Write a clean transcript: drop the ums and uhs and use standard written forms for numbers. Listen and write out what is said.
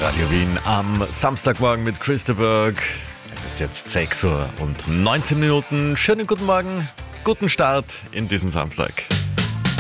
Radio Wien am Samstagmorgen mit Christopher. Es ist jetzt 6 Uhr und 19 Minuten. Schönen guten Morgen, guten Start in diesen Samstag.